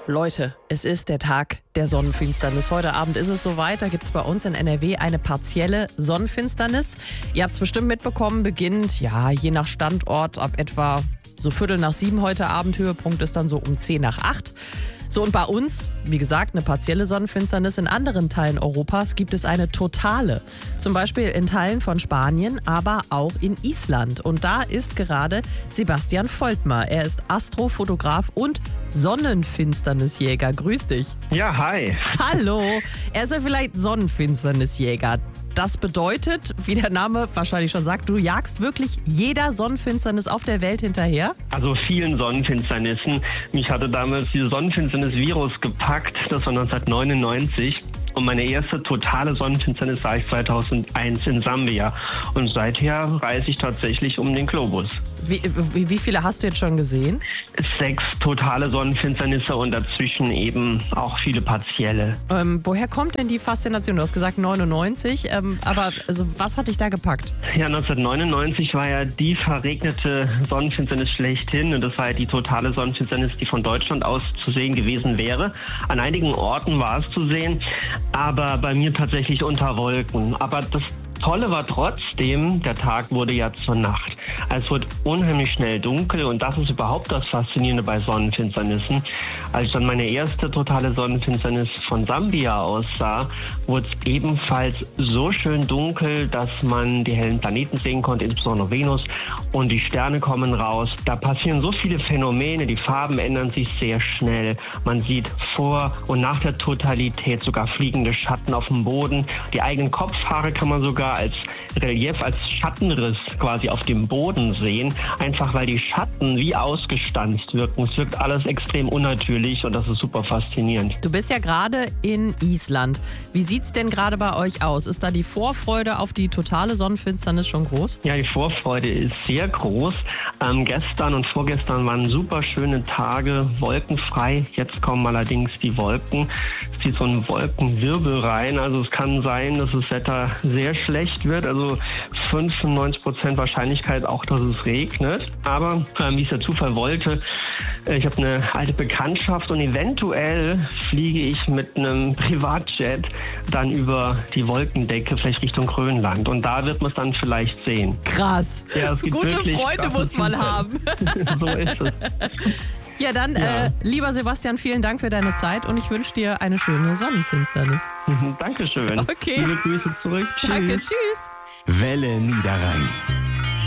Leute, es ist der Tag der Sonnenfinsternis. Heute Abend ist es soweit. Da gibt es bei uns in NRW eine partielle Sonnenfinsternis. Ihr habt es bestimmt mitbekommen, beginnt, je nach Standort ab etwa so 6:45 heute Abend. Höhepunkt ist dann so um 7:50. So, und bei uns, wie gesagt, eine partielle Sonnenfinsternis. In anderen Teilen Europas gibt es eine totale. Zum Beispiel in Teilen von Spanien, aber auch in Island. Und da ist gerade Sebastian Voltmar. Er ist Astrofotograf und Sonnenfinsternisjäger. Grüß dich. Ja, hi. Hallo. Er ist ja vielleicht Sonnenfinsternisjäger. Das bedeutet, wie der Name wahrscheinlich schon sagt, du jagst wirklich jeder Sonnenfinsternis auf der Welt hinterher? Also vielen Sonnenfinsternissen. Mich hatte damals dieses Sonnenfinsternis-Virus gepackt, das war 1999. Und meine erste totale Sonnenfinsternis sah ich 2001 in Sambia. Und seither reise ich tatsächlich um den Globus. Wie viele hast du jetzt schon gesehen? 6 totale Sonnenfinsternisse und dazwischen eben auch viele partielle. Woher kommt denn die Faszination? Du hast gesagt 99, aber also, was hat dich da gepackt? Ja, 1999 war ja die verregnete Sonnenfinsternis schlechthin. Und das war ja die totale Sonnenfinsternis, die von Deutschland aus zu sehen gewesen wäre. An einigen Orten war es zu sehen, aber bei mir tatsächlich unter Wolken. Aber das Tolle war trotzdem, der Tag wurde ja zur Nacht. Also es wurde unheimlich schnell dunkel und das ist überhaupt das Faszinierende bei Sonnenfinsternissen. Als ich dann meine erste totale Sonnenfinsternis von Sambia aus sah, wurde es ebenfalls so schön dunkel, dass man die hellen Planeten sehen konnte, insbesondere Venus, und die Sterne kommen raus. Da passieren so viele Phänomene, die Farben ändern sich sehr schnell. Man sieht vor und nach der Totalität sogar fliegende Schatten auf dem Boden. Die eigenen Kopfhaare kann man sogar als Relief, als Schattenriss quasi auf dem Boden sehen, einfach weil die Schatten wie ausgestanzt wirken. Es wirkt alles extrem unnatürlich und das ist super faszinierend. Du bist ja gerade in Island. Wie sieht's denn gerade bei euch aus? Ist da die Vorfreude auf die totale Sonnenfinsternis schon groß? Ja, die Vorfreude ist sehr groß. Gestern und vorgestern waren super schöne Tage, wolkenfrei. Jetzt kommen allerdings die Wolken. Es zieht so ein Wolkenwirbel rein. Also es kann sein, dass das Wetter sehr schlecht wird. Also 95% Wahrscheinlichkeit auch, dass es regnet. Aber wie es der Zufall wollte, ich habe eine alte Bekanntschaft und eventuell fliege ich mit einem Privatjet dann über die Wolkendecke, vielleicht Richtung Grönland. Und da wird man es dann vielleicht sehen. Krass. Ja, es gibt gute Freunde muss man haben. So ist es. Ja, dann, lieber Sebastian, vielen Dank für deine Zeit und ich wünsche dir eine schöne Sonnenfinsternis. Dankeschön. Okay. Liebe Grüße zurück. Tschüss. Danke, tschüss. Welle Niederrhein.